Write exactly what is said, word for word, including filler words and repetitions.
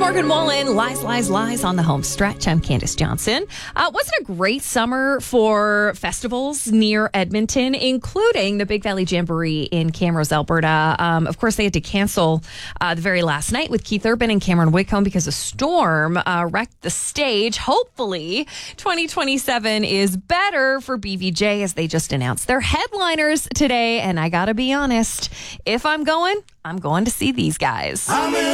Morgan Wallen, Lies, Lies, Lies on the home stretch. I'm Candace Johnson. Uh, wasn't a great summer for festivals near Edmonton, including the Big Valley Jamboree in Camrose, Alberta. Um, of course, they had to cancel uh, the very last night with Keith Urban and Cameron Whitcomb because a storm uh, wrecked the stage. Hopefully, twenty twenty-seven is better for B V J as they just announced their headliners today. And I got to be honest, if I'm going, I'm going to see these guys.